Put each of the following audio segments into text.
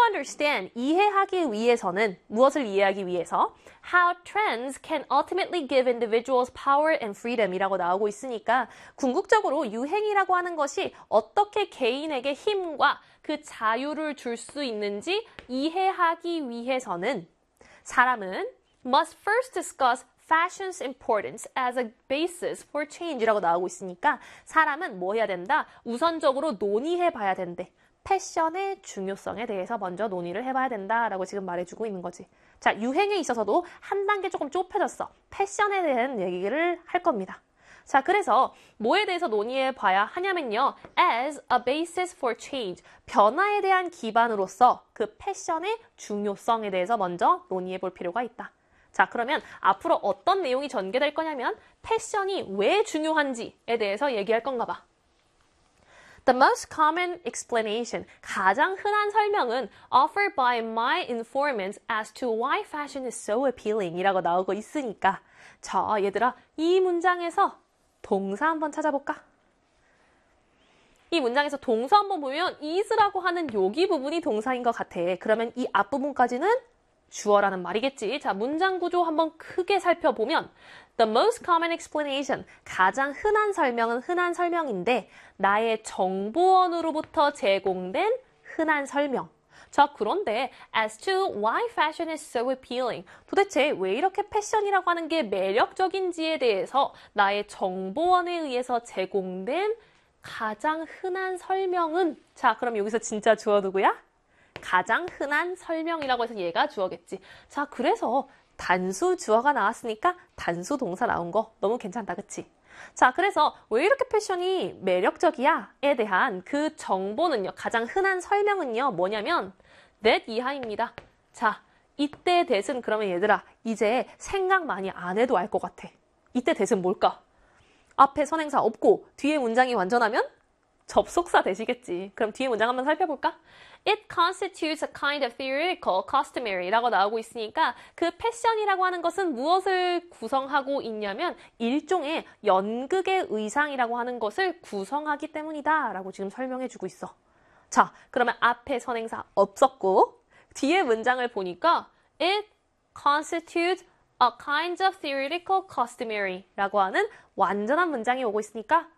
understand, 이해하기 위해서는, 무엇을 이해하기 위해서? How trends can ultimately give individuals power and freedom 이라고 나오고 있으니까 궁극적으로 유행이라고 하는 것이 어떻게 개인에게 힘과 그 자유를 줄 수 있는지 이해하기 위해서는 사람은 must first discuss fashion's importance as a basis for change이라고 나오고 있으니까 사람은 뭐 해야 된다? 우선적으로 논의해 봐야 된대. 패션의 중요성에 대해서 먼저 논의를 해봐야 된다라고 지금 말해주고 있는 거지. 자, 유행에 있어서도 한 단계 조금 좁혀졌어. 패션에 대한 얘기를 할 겁니다. 자, 그래서 뭐에 대해서 논의해 봐야 하냐면요. as a basis for change. 변화에 대한 기반으로서 그 패션의 중요성에 대해서 먼저 논의해 볼 필요가 있다. 자, 그러면 앞으로 어떤 내용이 전개될 거냐면 패션이 왜 중요한지에 대해서 얘기할 건가 봐. The most common explanation, 가장 흔한 설명은 offered by my informants as to why fashion is so appealing 이라고 나오고 있으니까 자, 얘들아, 이 문장에서 동사 한번 찾아볼까? 이 문장에서 동사 한번 보면 is라고 하는 여기 부분이 동사인 것 같아. 그러면 이 앞부분까지는 주어라는 말이겠지. 자, 문장 구조 한번 크게 살펴보면 The most common explanation, 가장 흔한 설명은 흔한 설명인데 나의 정보원으로부터 제공된 흔한 설명. 자, 그런데 as to why fashion is so appealing, 도대체 왜 이렇게 패션이라고 하는 게 매력적인지에 대해서 나의 정보원에 의해서 제공된 가장 흔한 설명은 자, 그럼 여기서 진짜 주어 누구야? 가장 흔한 설명이라고 해서 얘가 주어겠지. 자, 그래서 단수 주어가 나왔으니까 단수 동사 나온 거 너무 괜찮다, 그치? 자, 그래서 왜 이렇게 패션이 매력적이야?에 대한 그 정보는요, 가장 흔한 설명은요, 뭐냐면 that 이하입니다. 자, 이때 that은 그러면 얘들아, 이제 생각 많이 안 해도 알 것 같아. 이때 that은 뭘까? 앞에 선행사 없고 뒤에 문장이 완전하면 접속사 되시겠지. 그럼 뒤에 문장 한번 살펴볼까? It constitutes a kind of theoretical customary 라고 나오고 있으니까 그 패션이라고 하는 것은 무엇을 구성하고 있냐면 일종의 연극의 의상이라고 하는 것을 구성하기 때문이다 라고 지금 설명해주고 있어. 자, 그러면 앞에 선행사 없었고 뒤에 문장을 보니까 It constitutes a kind of theoretical customary 라고 하는 완전한 문장이 오고 있으니까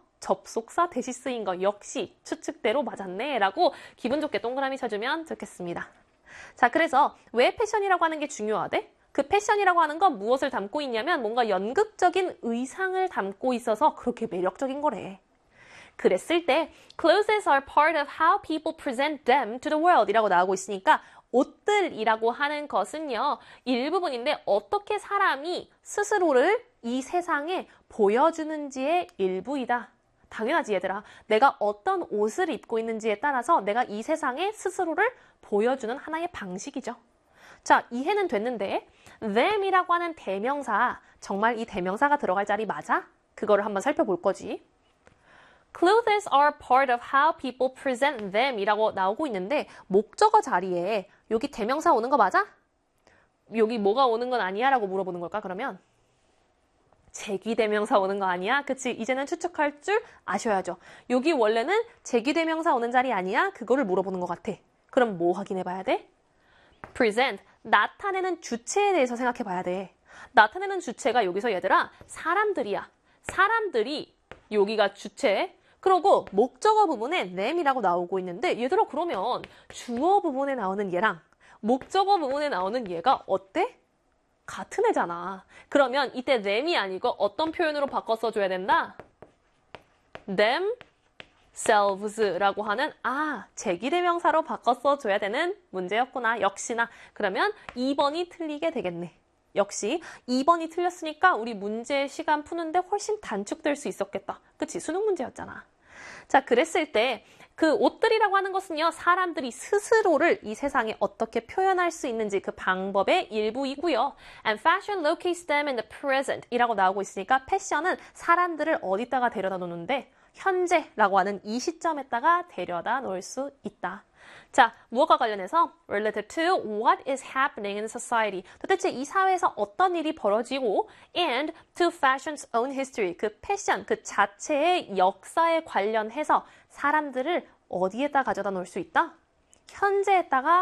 접속사 대시 쓰인 거 역시 추측대로 맞았네 라고 기분 좋게 동그라미 쳐주면 좋겠습니다. 자, 그래서 왜 패션이라고 하는 게 중요하대? 그 패션이라고 하는 건 무엇을 담고 있냐면 뭔가 연극적인 의상을 담고 있어서 그렇게 매력적인 거래. 그랬을 때 clothes are part of how people present them to the world 이라고 나오고 있으니까 옷들이라고 하는 것은요, 일부분인데 어떻게 사람이 스스로를 이 세상에 보여주는지의 일부이다. 당연하지, 얘들아. 내가 어떤 옷을 입고 있는지에 따라서 내가 이 세상에 스스로를 보여주는 하나의 방식이죠. 자, 이해는 됐는데 them이라고 하는 대명사, 정말 이 대명사가 들어갈 자리 맞아? 그거를 한번 살펴볼 거지. Clothes are part of how people present them 이라고 나오고 있는데 목적어 자리에 여기 대명사 오는 거 맞아? 여기 뭐가 오는 건 아니야? 라고 물어보는 걸까, 그러면? 제기대명사 오는 거 아니야? 그치? 이제는 추측할 줄 아셔야죠. 여기 원래는 제기대명사 오는 자리 아니야? 그거를 물어보는 것 같아. 그럼 뭐 확인해 봐야 돼? present, 나타내는 주체에 대해서 생각해 봐야 돼. 나타내는 주체가 여기서 얘들아, 사람들이야. 사람들이 여기가 주체. 그러고 목적어 부분에 them이라고 나오고 있는데 얘들아, 그러면 주어 부분에 나오는 얘랑 목적어 부분에 나오는 얘가 어때? 같은 애잖아. 그러면 이때 them이 아니고 어떤 표현으로 바꿔 써줘야 된다? themselves라고 하는 제기대명사로 바꿔 써줘야 되는 문제였구나. 역시나. 그러면 2번이 틀리게 되겠네. 역시 2번이 틀렸으니까 우리 문제 시간 푸는데 훨씬 단축될 수 있었겠다. 그치? 수능 문제였잖아. 자, 그랬을 때 그 옷들이라고 하는 것은요, 사람들이 스스로를 이 세상에 어떻게 표현할 수 있는지 그 방법의 일부이고요. And fashion locates them in the present 이라고 나오고 있으니까 패션은 사람들을 어디다가 데려다 놓는데 현재라고 하는 이 시점에다가 데려다 놓을 수 있다. 자, 무엇과 관련해서 related to what is happening in society. 도대체 이 사회에서 어떤 일이 벌어지고 and to fashion's own history. 그 패션, 그 자체의 역사에 관련해서 사람들을 어디에다 가져다 놓을 수 있다? 현재에다가